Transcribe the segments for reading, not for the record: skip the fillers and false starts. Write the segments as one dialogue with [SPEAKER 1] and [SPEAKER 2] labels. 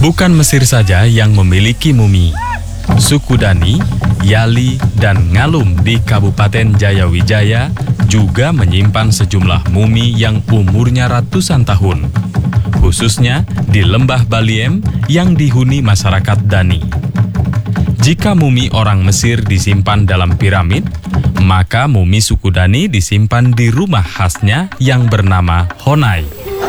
[SPEAKER 1] Bukan Mesir saja yang memiliki mumi. Suku Dani, Yali, dan Ngalum di Kabupaten Jayawijaya juga menyimpan sejumlah mumi yang umurnya ratusan tahun, khususnya di Lembah Baliem yang dihuni masyarakat Dani. Jika mumi orang Mesir disimpan dalam piramid, maka mumi suku Dani disimpan di rumah khasnya yang bernama Honai.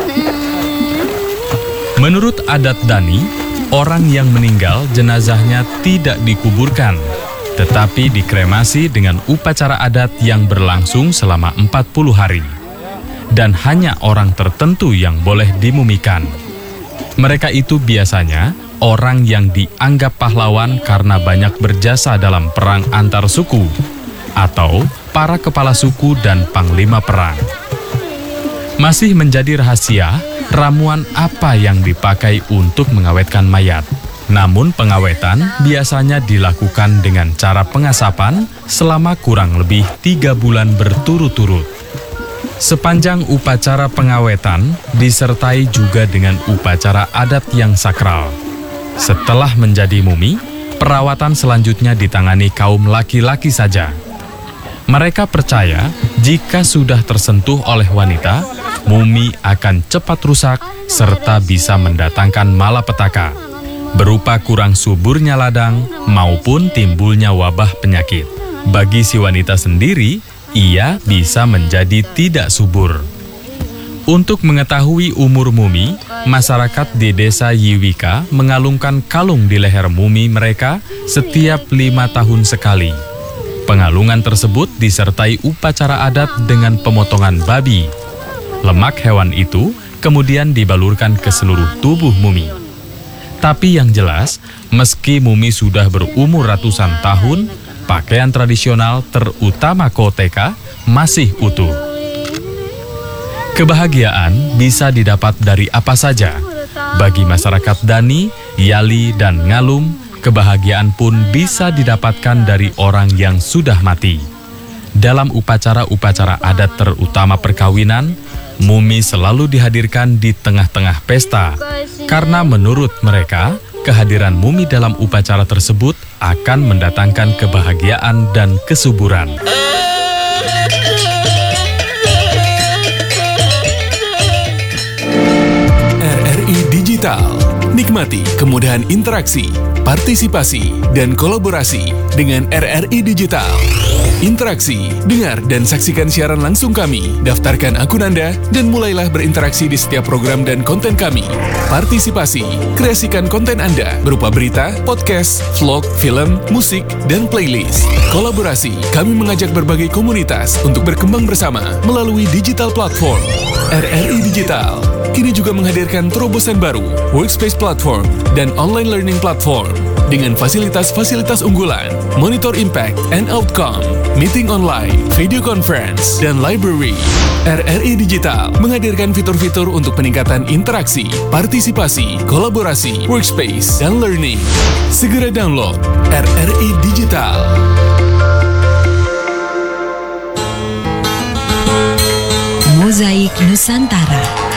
[SPEAKER 1] Menurut adat Dani, orang yang meninggal jenazahnya tidak dikuburkan, tetapi dikremasi dengan upacara adat yang berlangsung selama 40 hari. Dan hanya orang tertentu yang boleh dimumikan. Mereka itu biasanya orang yang dianggap pahlawan karena banyak berjasa dalam perang antar suku, atau para kepala suku dan panglima perang. Masih menjadi rahasia ramuan apa yang dipakai untuk mengawetkan mayat. Namun pengawetan biasanya dilakukan dengan cara pengasapan selama kurang lebih 3 bulan berturut-turut. Sepanjang upacara pengawetan disertai juga dengan upacara adat yang sakral. Setelah menjadi mumi, perawatan selanjutnya ditangani kaum laki-laki saja. Mereka percaya jika sudah tersentuh oleh wanita, mumi akan cepat rusak serta bisa mendatangkan malapetaka, berupa kurang suburnya ladang maupun timbulnya wabah penyakit. Bagi si wanita sendiri, ia bisa menjadi tidak subur. Untuk mengetahui umur mumi, masyarakat di desa Yiwika mengalungkan kalung di leher mumi mereka setiap 5 tahun sekali. Pengalungan tersebut disertai upacara adat dengan pemotongan babi. Lemak hewan itu kemudian dibalurkan ke seluruh tubuh mumi. Tapi yang jelas, meski mumi sudah berumur ratusan tahun, pakaian tradisional terutama koteka masih utuh. Kebahagiaan bisa didapat dari apa saja. Bagi masyarakat Dani, Yali, dan Ngalum, kebahagiaan pun bisa didapatkan dari orang yang sudah mati. Dalam upacara-upacara adat terutama perkawinan, mumi selalu dihadirkan di tengah-tengah pesta, karena menurut mereka, kehadiran mumi dalam upacara tersebut akan mendatangkan kebahagiaan dan kesuburan.
[SPEAKER 2] RRI Digital. Nikmati kemudahan interaksi, partisipasi, dan kolaborasi dengan RRI Digital. Interaksi, dengar, dan saksikan siaran langsung kami. Daftarkan akun Anda dan mulailah berinteraksi di setiap program dan konten kami. Partisipasi, kreasikan konten Anda berupa berita, podcast, vlog, film, musik, dan playlist. Kolaborasi, kami mengajak berbagai komunitas untuk berkembang bersama melalui digital platform. RRI Digital kini juga menghadirkan terobosan baru, workspace platform, dan online learning platform dengan fasilitas-fasilitas unggulan, monitor impact and outcome, meeting online, video conference, dan library. RRI Digital menghadirkan fitur-fitur untuk peningkatan interaksi, partisipasi, kolaborasi, workspace, dan learning. Segera download RRI Digital.
[SPEAKER 3] Mozaik Nusantara.